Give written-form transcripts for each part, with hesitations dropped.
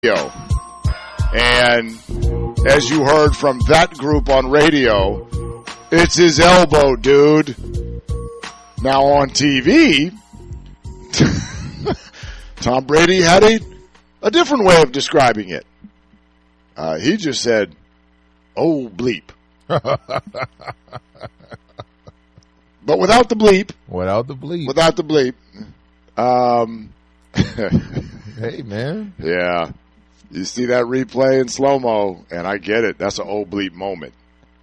And as you heard from that group on radio, it's his elbow, dude. Now on TV, Tom Brady had a different way of describing it. He just said, "Oh, bleep." But without the bleep. Without the bleep. Without the bleep. Hey, man. Yeah. You see that replay in slow-mo, and I get it. That's an oh bleep moment.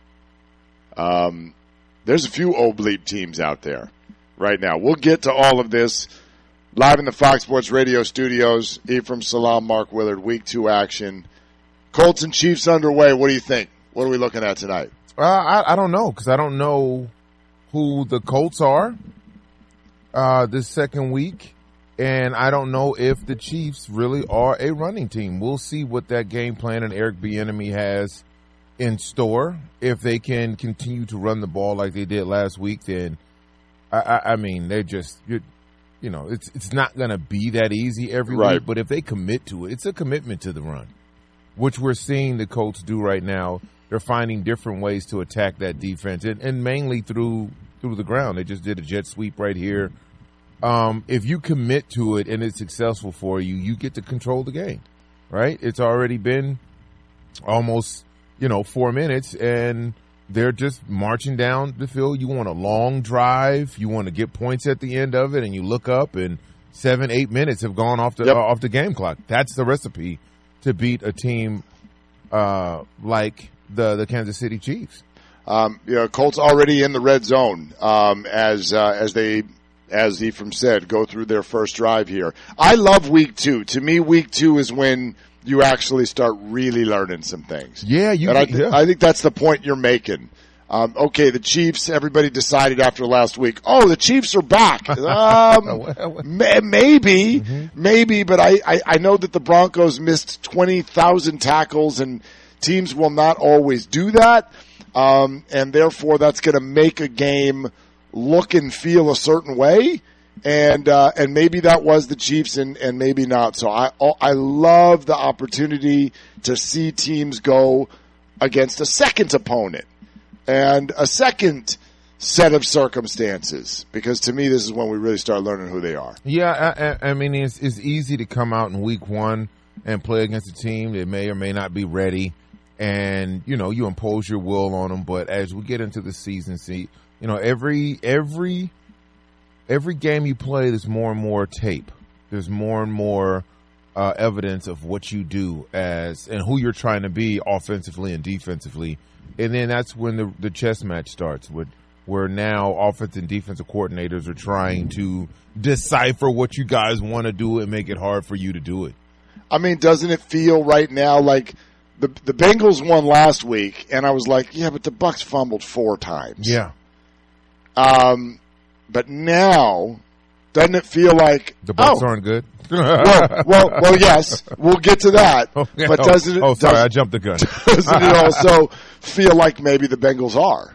There's a few oh bleep teams out there right now. We'll get to all of this live in the Fox Sports Radio studios. Ephraim Salaam, Mark Willard, Week 2 action. Colts and Chiefs underway. What do you think? What are we looking at tonight? I don't know, because I don't know who the Colts are this second week. And I don't know if the Chiefs really are a running team. We'll see what that game plan and Eric Bieniemy has in store. If they can continue to run the ball like they did last week, then I mean, they're just, it's not going to be that easy every week. But if they commit to it, it's a commitment to the run, which we're seeing the Colts do right now. They're finding different ways to attack that defense, and mainly through the ground. They just did a jet sweep right here. If you commit to it and it's successful for you, you get to control the game, right? It's already been almost, 4 minutes, and they're just marching down the field. You want a long drive. You want to get points at the end of it, and you look up, and 7-8 minutes have gone off the game clock. That's the recipe to beat a team like the Kansas City Chiefs. Colts already in the red zone as Ephraim said, go through their first drive here. I love Week 2. To me, Week 2 is when you actually start really learning some things. Yeah, I think that's the point you're making. Okay, the Chiefs, everybody decided after last week, the Chiefs are back. Maybe, but I know that the Broncos missed 20,000 tackles, and teams will not always do that, and therefore that's going to make a game look and feel a certain way, and maybe that was the Chiefs and maybe not. So I love the opportunity to see teams go against a second opponent and a second set of circumstances, because to me this is when we really start learning who they are. Yeah, I mean it's easy to come out in Week 1 and play against a team that may or may not be ready, and you impose your will on them. But as we get into the season, every game you play, there's more and more tape. There's more and more evidence of what you do and who you're trying to be offensively and defensively. And then that's when the chess match starts, where now offense and defensive coordinators are trying to decipher what you guys want to do and make it hard for you to do it. I mean, doesn't it feel right now like the Bengals won last week, and I was like, yeah, but the Bucs fumbled 4 times. Yeah. But now, doesn't it feel like the Bucs aren't good? well, yes, we'll get to that. Okay. But doesn't it? I jumped the gun. Doesn't it also feel like maybe the Bengals are?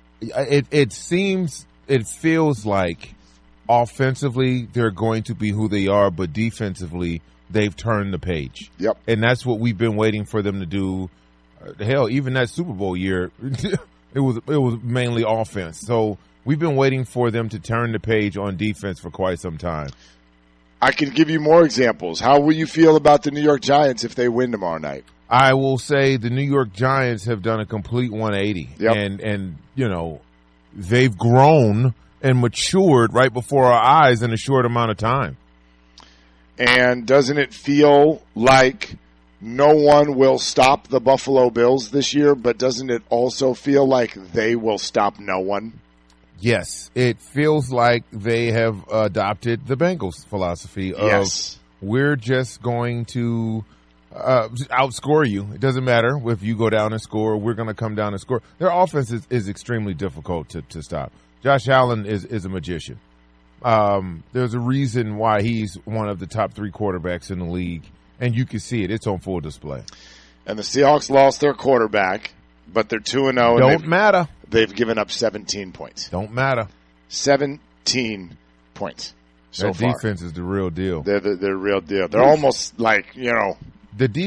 It feels like offensively they're going to be who they are, but defensively they've turned the page. Yep. And that's what we've been waiting for them to do. Hell, even that Super Bowl year, it was mainly offense. So we've been waiting for them to turn the page on defense for quite some time. I can give you more examples. How will you feel about the New York Giants if they win tomorrow night? I will say the New York Giants have done a complete 180. Yep. And they've grown and matured right before our eyes in a short amount of time. And doesn't it feel like no one will stop the Buffalo Bills this year, but doesn't it also feel like they will stop no one? Yes, it feels like they have adopted the Bengals philosophy of we're just going to outscore you. It doesn't matter if you go down and score. We're going to come down and score. Their offense is extremely difficult to stop. Josh Allen is a magician. There's a reason why he's one of the top 3 quarterbacks in the league, and you can see it. It's on full display. And the Seahawks lost their quarterback, but they're 2-0. Don't matter. They've given up 17 points. Don't matter. 17 points so far. That defense is the real deal. They're the real deal. They're almost like, the